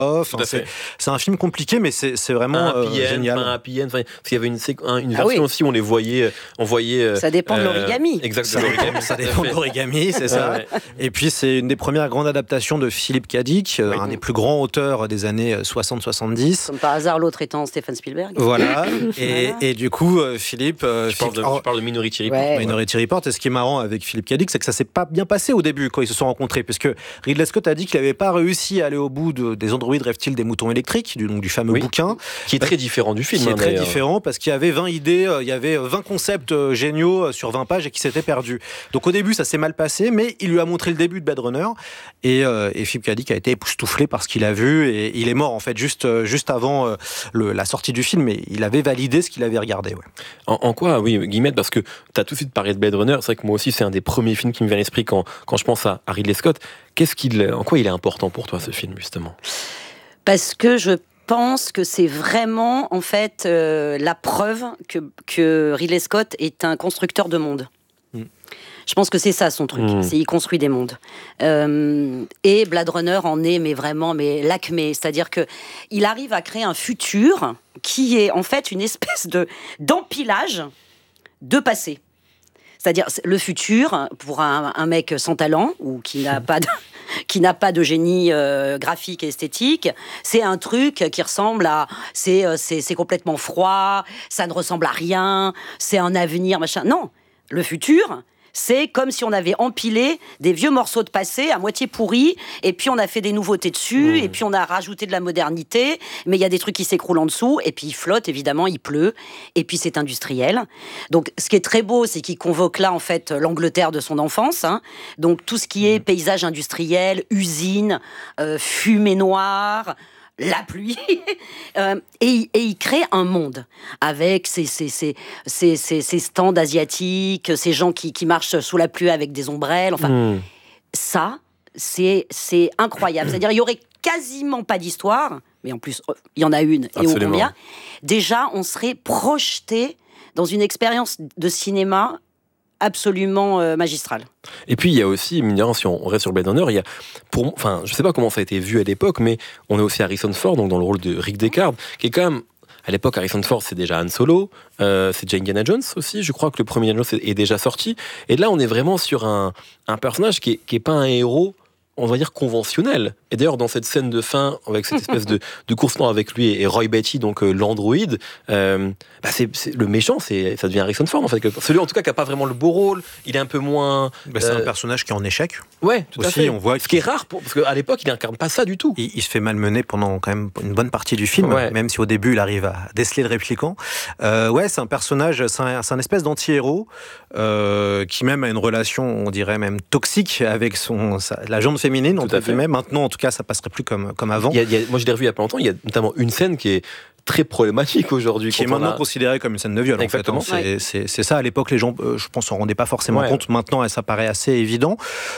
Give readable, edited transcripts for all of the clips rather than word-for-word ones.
Enfin, c'est un film compliqué, mais c'est vraiment génial. Un happy end, parce qu'il y avait une version aussi où on voyait. Ça dépend de l'origami. Exactement. Ça dépend de l'origami, c'est ça. Ouais. Et puis c'est une des premières grandes adaptations de Philippe K. Dick, un des plus grands auteurs des années 60-70. Comme par hasard, l'autre étant Steven Spielberg. Voilà. Et du coup, Philippe. Je parle de Minority Report. Ouais. Minority Report. Et ce qui est marrant avec Philippe K. Dick, c'est que ça s'est pas bien passé au début quand ils se sont rencontrés, puisque Ridley Scott a dit qu'il n'avait pas réussi à aller au bout des androïdes rêvent-ils des moutons électriques, du fameux bouquin. Qui est très différent du film. Qui est très différent parce qu'il y avait 20 idées, il y avait 20 concepts géniaux sur 20 pages et qui s'étaient perdus. Donc au début, ça s'est mal passé, mais il lui a montré le début de Blade Runner et Philippe K. Dick a été époustouflé par ce qu'il a vu et il est mort en fait juste avant la sortie du film, et il avait validé ce qu'il avait regardé. Ouais. En quoi, oui, Guillemette, parce que tu as tout de suite parlé de Blade Runner, c'est vrai que moi aussi c'est un des premiers films qui me vient à l'esprit quand je pense à Ridley Scott. En quoi il est important pour toi ce film justement ? Parce que je pense que c'est vraiment en fait la preuve que Ridley Scott est un constructeur de monde. Je pense que c'est ça son truc, c'est il construit des mondes. Et Blade Runner en est vraiment l'acmé, c'est-à-dire que il arrive à créer un futur qui est en fait une espèce d'empilage de passé. C'est-à-dire le futur pour un mec sans talent ou qui n'a pas de génie graphique et esthétique, c'est un truc qui ressemble à c'est complètement froid, ça ne ressemble à rien, c'est un avenir machin. Non, le futur, c'est comme si on avait empilé des vieux morceaux de passé à moitié pourris, et puis on a fait des nouveautés dessus, et puis on a rajouté de la modernité, mais il y a des trucs qui s'écroulent en dessous, et puis il flotte, évidemment, il pleut, et puis c'est industriel. Donc ce qui est très beau, c'est qu'il convoque là, en fait, l'Angleterre de son enfance, hein. Donc tout ce qui est paysage industriel, usine, fumée noire, la pluie, et il crée un monde avec ces stands asiatiques, ces gens qui marchent sous la pluie avec des ombrelles. Enfin, ça, c'est incroyable. C'est-à-dire, il y aurait quasiment pas d'histoire, mais en plus, il y en a une, et au combien. Déjà, on serait projeté dans une expérience de cinéma absolument magistral. Et puis il y a aussi, mine de rien, si on reste sur Blade Runner, il y a, je sais pas comment ça a été vu à l'époque, mais on a aussi Harrison Ford, donc dans le rôle de Rick Deckard, qui est quand même, à l'époque, Harrison Ford, c'est déjà Han Solo, c'est déjà Indiana Jones aussi, je crois que le premier Indiana Jones est déjà sorti, et là on est vraiment sur un personnage qui est pas un héros, on va dire conventionnel. Et d'ailleurs, dans cette scène de fin, avec cette espèce de course-plan avec lui et Roy Batty, donc l'androïde, c'est le méchant, ça devient Harrison Ford, en fait. Celui, en tout cas, qui n'a pas vraiment le beau rôle, il est un peu moins... c'est un personnage qui est en échec. Ouais, tout aussi, à fait. On voit ce qui est rare, parce qu'à l'époque, il n'incarne pas ça du tout. Il se fait malmener pendant quand même une bonne partie du film, même si au début, il arrive à déceler le répliquant. C'est un personnage, c'est un espèce d'anti-héros, qui même a une relation, on dirait même toxique, avec la jante féminine, entre guillemets. Maintenant, en tout cas, ça passerait plus comme avant. Moi, je l'ai revu il y a pas longtemps. Il y a notamment une scène qui est très problématique aujourd'hui. Qui est maintenant considérée comme une scène de viol. Exactement. En fait, c'est ça. À l'époque, les gens, je pense, s'en rendaient pas forcément compte. Maintenant, ça paraît assez évident.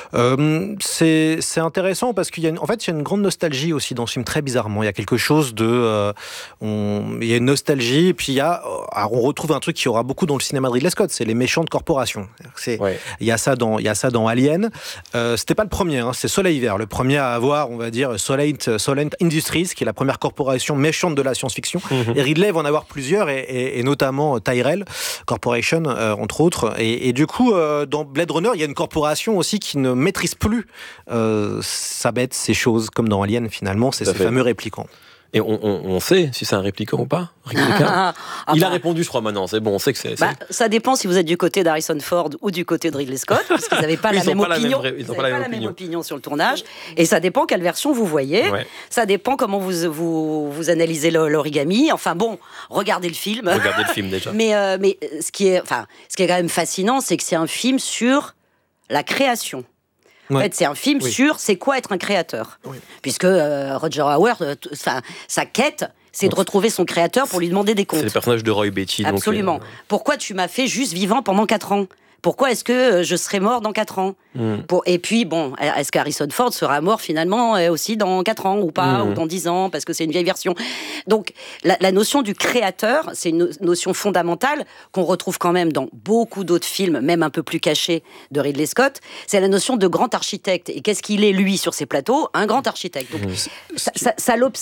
C'est intéressant parce qu'il y a une grande nostalgie aussi dans ce film, très bizarrement. Il y a quelque chose de... il y a une nostalgie, et puis on retrouve un truc qui aura beaucoup dans le cinéma de Ridley Scott, c'est les méchantes corporations. Il y a ça dans Alien. C'était pas le premier, hein, c'est Soleil Vert. Le premier à avoir, on va dire, Solent Industries, qui est la première corporation méchante de la science-fiction. Et Ridley va en avoir plusieurs, et notamment Tyrell Corporation, entre autres. Et du coup, dans Blade Runner, il y a une corporation aussi qui ne maîtrise plus sa bête, ses choses, comme dans Alien, finalement, c'est ces fameux réplicants. Et on sait si c'est un répliquant ou pas. Il a répondu, je crois, maintenant. C'est bon, on sait que c'est... ça dépend si vous êtes du côté d'Harrison Ford ou du côté de Ridley Scott, parce qu'ils n'avaient pas la même opinion. Ils n'ont pas la même opinion sur le tournage. Et ça dépend quelle version vous voyez. Ouais. Ça dépend comment vous analysez l'origami. Enfin bon, regardez le film. Regardez le film déjà. Mais ce qui est quand même fascinant, c'est que c'est un film sur la création. En fait, c'est un film sur c'est quoi être un créateur. Puisque Roger Howard, sa quête, c'est de retrouver son créateur pour lui demander des comptes. C'est le personnage de Roy Batty. Absolument. Pourquoi tu m'as fait juste vivant pendant 4 ans ? Pourquoi est-ce que je serai mort dans 4 ans ? Et puis, bon, est-ce qu'Harrison Ford sera mort finalement aussi dans 4 ans ou pas, ou dans 10 ans, parce que c'est une vieille version. Donc, la notion du créateur, c'est une notion fondamentale qu'on retrouve quand même dans beaucoup d'autres films, même un peu plus cachés, de Ridley Scott. C'est la notion de grand architecte. Et qu'est-ce qu'il est, lui, sur ses plateaux ? Un grand architecte. Donc,